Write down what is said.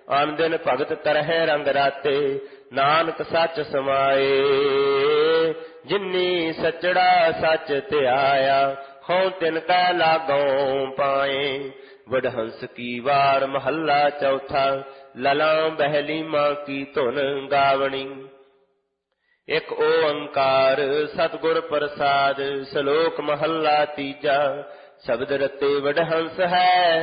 ਆਨ ਦਿਨ ਭਗਤ ਤਰਹਿ ਰੰਗ ਰਾਤੇ, ਨਾਨਕ ਸੱਚ ਸਮਾਏ। ਜਿਨੀ ਸਚੜਾ ਸੱਚ ਧਿਆਇਆ, ਹਉ ਤਿਨ ਕੈ ਲਾਗੋਂ ਪਾਏ। ਵਡਹੰਸ ਕੀ ਵਾਰ ਮਹੱਲਾ ਚੌਥਾ, ਲਲਾਂ ਬਹਿਲੀਮਾਂ ਕੀ ਧੁਨ ਗਾਵਣੀ। ਇਕ ਓੰਕਾਰ ਸਤਿਗੁਰ ਪ੍ਰਸਾਦ, ਸ਼ਲੋਕ ਮਹੱਲਾ ਤੀਜਾ। ਸ਼ਬਦ ਰਤੇ ਵਡਹੰਸ ਹੈ,